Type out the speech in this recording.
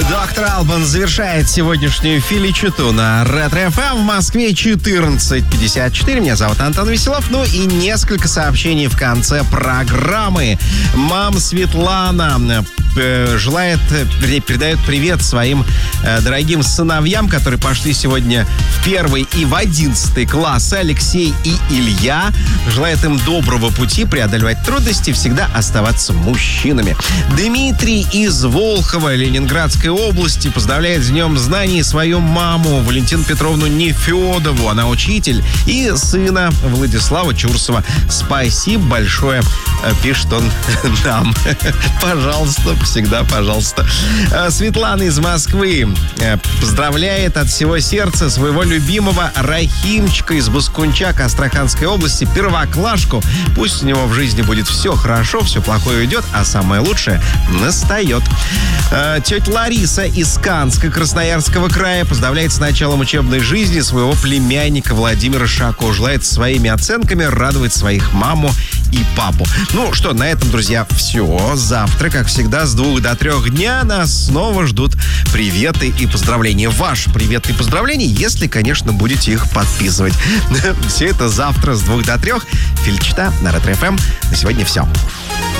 Доктор Албан завершает сегодняшнюю филичету на Ретро-ФМ. В Москве 14:54. Меня зовут Антон Веселов. Ну и несколько сообщений в конце программы. Мам Светлана передает привет своим дорогим сыновьям, которые пошли сегодня в 1 и в 11 классы. Алексей и Илья. Желает им доброго пути, преодолевать трудности, всегда оставаться мужчинами. Дмитрий из Волхова, Ленинградской области, поздравляет с Днем знаний свою маму Валентину Петровну Нефедову. Она учитель. И сына Владислава Чурсова. Спасибо большое, пишет он нам. Пожалуйста, всегда пожалуйста. Светлана из Москвы поздравляет от всего сердца своего любимого Рахимчика из Баскунчак Астраханской области, первоклашку. Пусть у него в жизни будет все хорошо, все плохое уйдет, а самое лучшее настает. Тетя Лариса из Канска Красноярского края поздравляет с началом учебной жизни своего племянника Владимира Шако. Желает своими оценками радовать своих маму и папу. Ну что, на этом, друзья, все. Завтра, как всегда, с 2 до 3 дня нас снова ждут приветы и поздравления. Ваши приветы и поздравления, если, конечно, будете их подписывать. Все это завтра с 2 до 3. Филичета на Ретро-ФМ. На сегодня все.